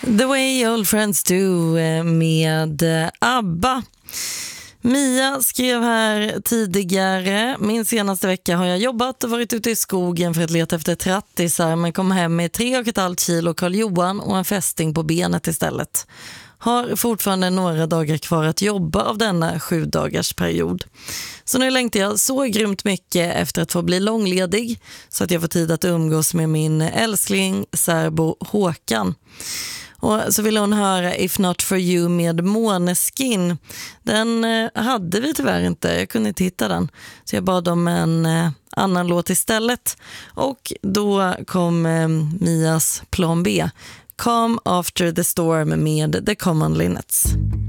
The Way Old Friends Do med ABBA. Mia skrev här tidigare: min senaste vecka har jag jobbat och varit ute i skogen för att leta efter trattisar, men kom hem med 3,5 kilo Karl Johan och en fästing på benet istället. Har fortfarande några dagar kvar att jobba av denna 7-dagars period. Så nu längtar jag så grymt mycket efter att få bli långledig så att jag får tid att umgås med min älskling särbo Håkan. Och så vill hon höra If Not For You med Måneskin. Den hade vi tyvärr inte, jag kunde inte hitta den. Så jag bad om en annan låt istället. Och då kom Mias plan B, Calm After the Storm med The Common Linnets.